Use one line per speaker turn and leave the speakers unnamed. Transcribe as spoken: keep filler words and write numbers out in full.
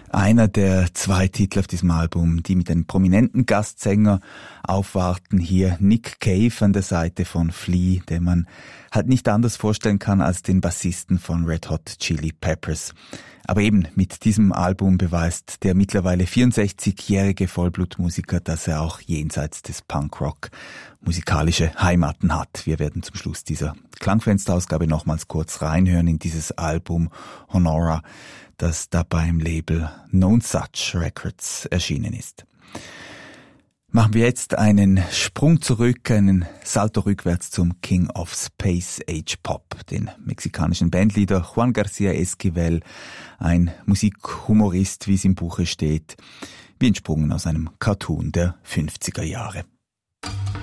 Einer der zwei Titel auf diesem Album, die mit einem prominenten Gastsänger aufwarten. Hier Nick Cave an der Seite von Flea, den man halt nicht anders vorstellen kann als den Bassisten von Red Hot Chili Peppers. Aber eben mit diesem Album beweist der mittlerweile vierundsechzigjährige Vollblutmusiker, dass er auch jenseits des Punkrock musikalische Heimaten hat. Wir werden zum Schluss dieser Klangfensterausgabe nochmals kurz reinhören in dieses Album Honora, das da beim Label Known Such Records erschienen ist. Machen wir jetzt einen Sprung zurück, einen Salto rückwärts zum King of Space Age Pop, den mexikanischen Bandleader Juan García Esquivel, ein Musikhumorist, wie es im Buche steht, wie entsprungen aus einem Cartoon der fünfziger Jahre.